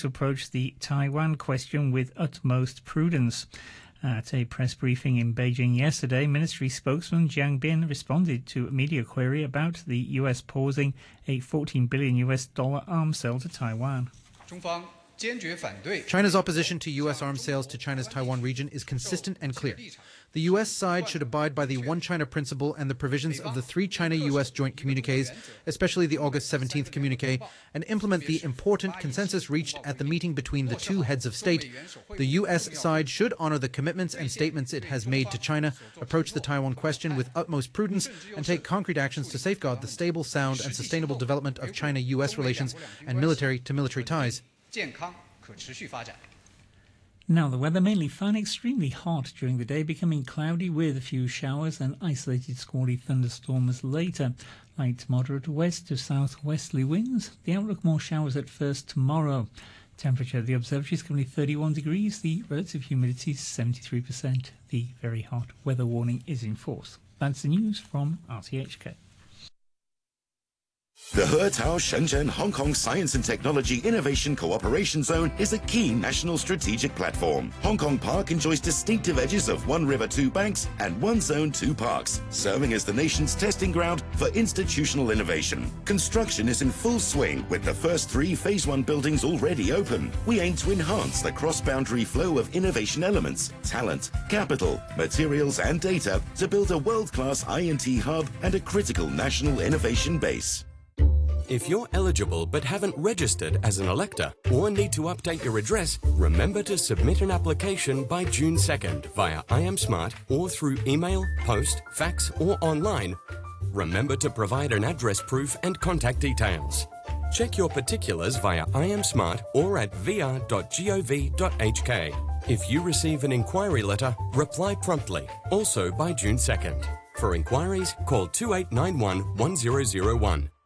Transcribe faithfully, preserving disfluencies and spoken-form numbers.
to approach the Taiwan question with utmost prudence. At a press briefing in Beijing yesterday, Ministry spokesman Jiang Bin responded to a media query about the U S pausing a fourteen billion U S dollar arms sale to Taiwan. China's opposition to U S arms sales to China's Taiwan region is consistent and clear. The U S side should abide by the One China principle and the provisions of the three China-U S joint communiques, especially the August seventeenth communique, and implement the important consensus reached at the meeting between the two heads of state. The U S side should honor the commitments and statements it has made to China, approach the Taiwan question with utmost prudence, and take concrete actions to safeguard the stable, sound, and sustainable development of China-U S relations and military-to-military ties. Now, the weather mainly fine, extremely hot during the day, becoming cloudy with a few showers and isolated squally thunderstorms later. Light moderate west to southwesterly winds. The outlook more showers at first tomorrow. Temperature at the observatory is currently thirty-one degrees. The relative humidity is seventy-three percent. The very hot weather warning is in force. That's the news from R T H K. The Hetao Shenzhen Hong Kong Science and Technology Innovation Cooperation Zone is a key national strategic platform. Hong Kong Park enjoys distinctive edges of one river, two banks, and one zone, two parks, serving as the nation's testing ground for institutional innovation. Construction is in full swing with the first three Phase one buildings already open. We aim to enhance the cross-boundary flow of innovation elements, talent, capital, materials, and data to build a world-class I and T hub and a critical national innovation base. If you're eligible but haven't registered as an elector or need to update your address, remember to submit an application by June second via I am Smart or through email, post, fax or online. Remember to provide an address proof and contact details. Check your particulars via I am Smart or at v r dot gov dot h k. If you receive an inquiry letter, reply promptly, also by June second. For inquiries, call two eight nine one, one zero zero one.